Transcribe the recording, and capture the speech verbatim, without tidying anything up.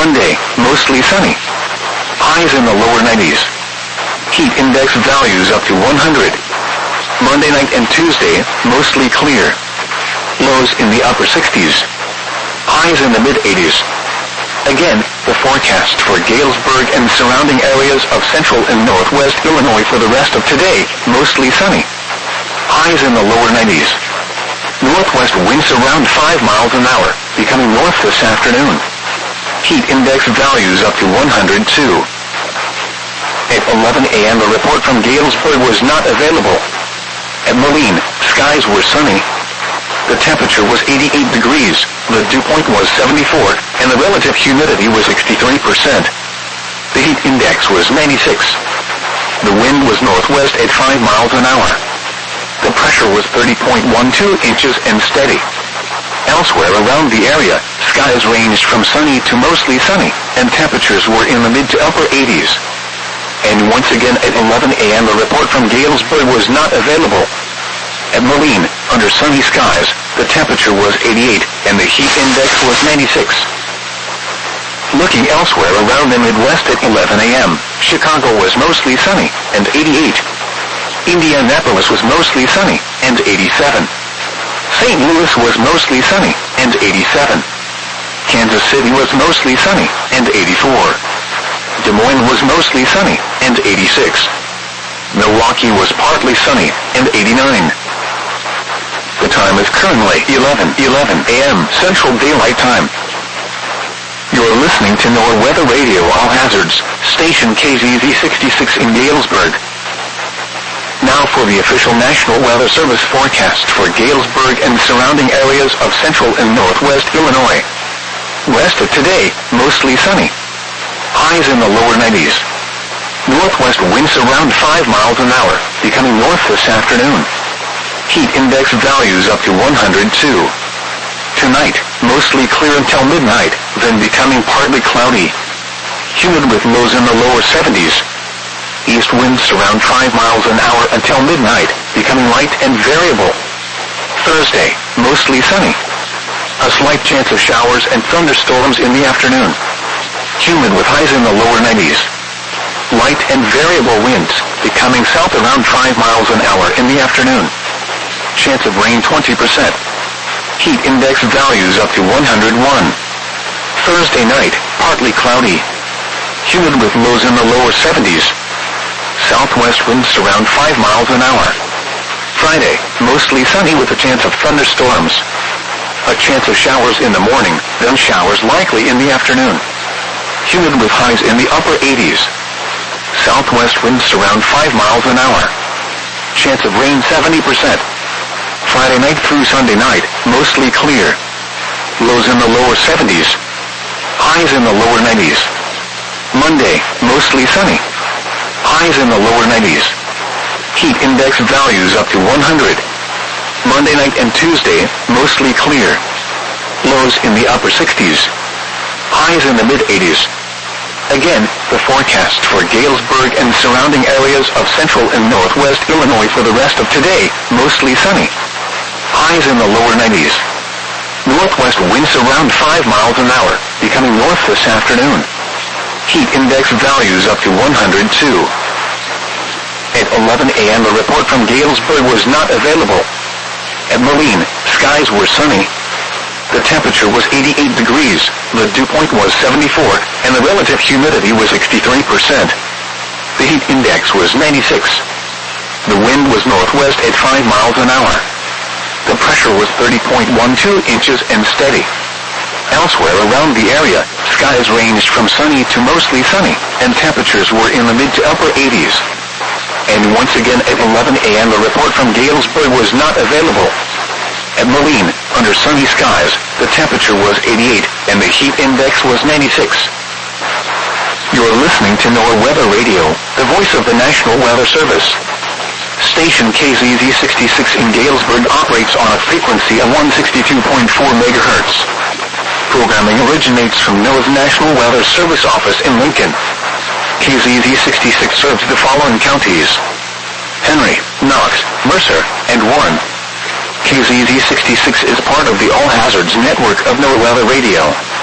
Monday, mostly sunny. Highs in the lower nineties. Heat index values up to one hundred. Monday night and Tuesday, mostly clear. Lows in the upper sixties. Highs in the mid-eighties. Again, the forecast for Galesburg and surrounding areas of central and northwest Illinois for the rest of today, mostly sunny. Highs in the lower nineties. Northwest winds around five miles an hour, becoming north this afternoon. Heat index values up to one hundred two. At eleven a.m. a report from Galesburg was not available. At Moline, skies were sunny. The temperature was eighty-eight degrees, the dew point was seventy-four, and the relative humidity was sixty-three percent. The heat index was ninety-six. The wind was northwest at five miles an hour. The pressure was thirty point one two inches and steady. Elsewhere around the area, skies ranged from sunny to mostly sunny, and temperatures were in the mid to upper eighties. And once again at eleven a.m. a report from Galesburg was not available. At Moline, under sunny skies, the temperature was eighty-eight, and the heat index was ninety-six. Looking elsewhere around the Midwest at eleven a.m., Chicago was mostly sunny, and eighty-eight. Indianapolis was mostly sunny, and eighty-seven. Saint Louis was mostly sunny, and eighty-seven. Kansas City was mostly sunny, and eighty-four. Des Moines was mostly sunny, and eighty-six. Milwaukee was partly sunny, and eighty-nine. The time is currently eleven eleven a.m. Central Daylight Time. You're listening to NOAA Weather Radio All Hazards, station K Z Z sixty-six in Galesburg. Now for the official National Weather Service forecast for Galesburg and surrounding areas of central and northwest Illinois. Rest of today, mostly sunny. Highs in the lower nineties. Northwest winds around five miles an hour, becoming north this afternoon. Heat index values up to one hundred two. Tonight, mostly clear until midnight, then becoming partly cloudy. Humid with lows in the lower seventies. East winds around five miles an hour until midnight, becoming light and variable. Thursday, mostly sunny. A slight chance of showers and thunderstorms in the afternoon. Humid with highs in the lower nineties. Light and variable winds, becoming south around five miles an hour in the afternoon. Chance of rain twenty percent. Heat index values up to one hundred one. Thursday night, partly cloudy. Humid with lows in the lower seventies. Southwest winds around five miles an hour. Friday, mostly sunny with a chance of thunderstorms. A chance of showers in the morning, then showers likely in the afternoon. Humid with highs in the upper eighties. Southwest winds around five miles an hour. Chance of rain seventy percent. Friday night through Sunday night, mostly clear. Lows in the lower seventies. Highs in the lower nineties. Monday, mostly sunny. Highs in the lower nineties. Heat index values up to one hundred. Monday night and Tuesday, mostly clear. Lows in the upper sixties. Highs in the mid-eighties. Again, the forecast for Galesburg and surrounding areas of central and northwest Illinois for the rest of today, mostly sunny. Highs in the lower nineties. Northwest winds around five miles an hour, becoming north this afternoon. Heat index values up to one hundred two. At eleven a.m. a report from Galesburg was not available. At Moline, skies were sunny. The temperature was eighty-eight degrees, the dew point was seventy-four, and the relative humidity was sixty-three percent. The heat index was ninety-six. The wind was northwest at five miles an hour. The pressure was thirty point one two inches and steady. Elsewhere around the area, skies ranged from sunny to mostly sunny, and temperatures were in the mid to upper eighties. And once again at eleven a.m. a report from Galesburg was not available. At Moline, under sunny skies, the temperature was eighty-eight, and the heat index was ninety-six. You're listening to NOAA Weather Radio, the voice of the National Weather Service. Station K Z Z sixty-six in Galesburg operates on a frequency of one hundred sixty-two point four megahertz. Programming originates from NOAA's National Weather Service office in Lincoln. K Z Z sixty-six serves the following counties: Henry, Knox, Mercer, and Warren. K Z Z sixty-six is part of the All Hazards network of NOAA Weather Radio.